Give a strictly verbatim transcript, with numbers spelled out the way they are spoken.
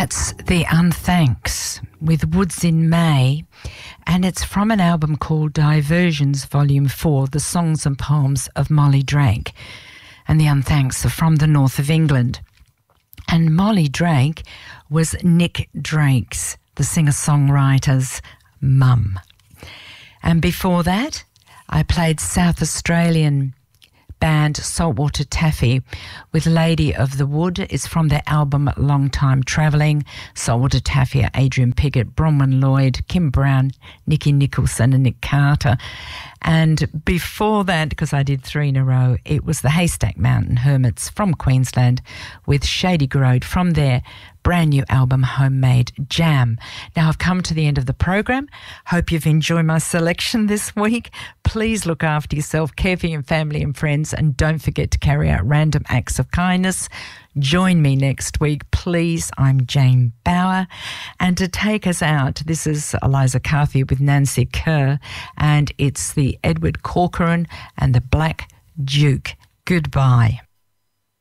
That's The Unthanks with Woods in May, and it's from an album called Diversions Volume four, The Songs and Poems of Molly Drake. And The Unthanks are from the north of England. And Molly Drake was Nick Drake's, the singer-songwriter's mum. And before that, I played South Australian band Saltwater Taffy with Lady of the Wood. It's from their album Long Time Travelling. Saltwater Taffy are Adrian Piggott, Bronwyn Lloyd, Kim Brown, Nikki Nicholson and Nick Carter. And before that, because I did three in a row, it was the Haystack Mountain Hermits from Queensland with Shady Grode from their brand new album Homemade Jam. Now I've come to the end of the program. Hope you've enjoyed my selection this week. Please look after yourself, care for your family and friends, and don't forget to carry out random acts of kindness. Join me next week, please. I'm Jane Bauer. And to take us out, this is Eliza Carthy with Nancy Kerr, and it's the Edward Corcoran and the Black Duke. Goodbye.